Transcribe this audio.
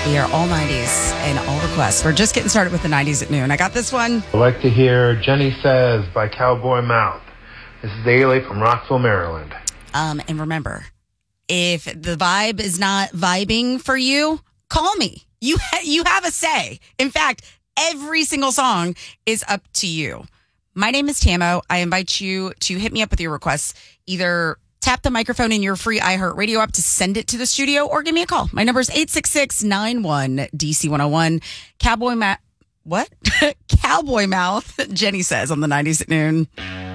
We are all 90s and all requests. We're just getting started with the 90s at noon. I got this one. I'd like to hear Jenny Says by Cowboy Mouth. This is Ailey from Rockville, Maryland. And remember, if the vibe is not vibing for you, call me. You have a say. In fact, every single song is up to you. My name is Tamo. I invite you to hit me up with your requests. Either tap the microphone in your free iHeartRadio app to send it to the studio or give me a call. My number is 866-91-DC101. Cowboy Mouth, Jenny Says on the 90s at noon.